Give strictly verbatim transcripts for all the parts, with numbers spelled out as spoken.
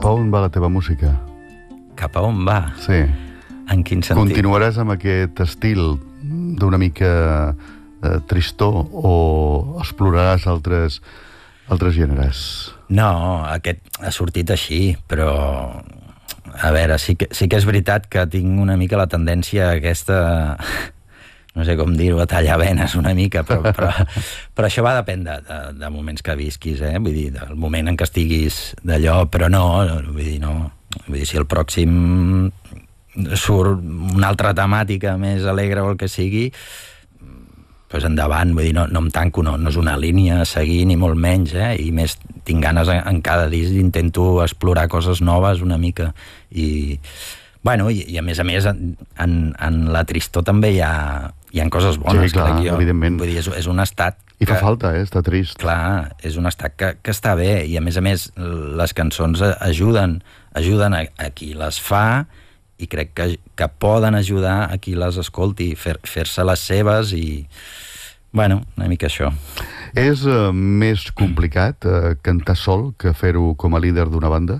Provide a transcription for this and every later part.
Cap a on va la teva música? Cap a on va? Sí. En quin sentit? Continuaràs amb aquest estil d'una mica eh, tristor o exploraràs altres, altres gèneres? No, aquest ha sortit així, però... A veure, sí que, sí que és veritat que tinc una mica la tendència aquesta... No sé com dir-ho, a tallar venes una mica, però, però, però això va dependre de, de moments que visquis, eh? Vull dir, del moment en què estiguis d'allò, però no, vull dir, no. Vull dir, si el pròxim surt una altra temàtica més alegre o el que sigui, doncs endavant, vull dir, no, no em tanco, no, no és una línia a seguir, ni molt menys, eh? I més tinc ganes en, en cada disc, intento explorar coses noves una mica, i... Bueno, i, i a més a més, en, en, en la tristor també hi ha, hi ha coses bones. Sí, clar, jo. Evidentment. Vull dir, és, és un estat... I fa que, falta, eh? Està trist. Clar, és un estat que, que està bé, i a més a més les cançons ajuden, ajuden a, a qui les fa, i crec que, que poden ajudar a qui les escolti, fer, fer-se les seves, i... Bueno, una mica això. És uh, més complicat uh, cantar sol que fer-ho com a líder d'una banda?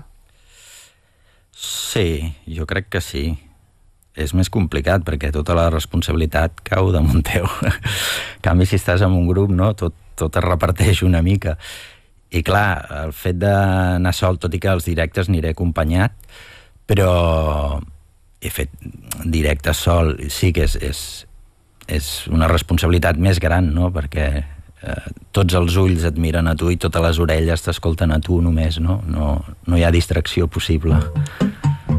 Sí, jo crec que sí. És més complicat perquè tota la responsabilitat cau damunt teu. En canvi, si estàs en un grup, no? tot, tot es reparteix una mica. I clar, el fet d'anar sol, tot i que als directes aniré acompanyat, però he fet directes sol, sí que és, és, és una responsabilitat més gran, no? Perquè eh, tots els ulls et miren a tu i totes les orelles t'escolten a tu només, no? No, no hi ha distracció possible.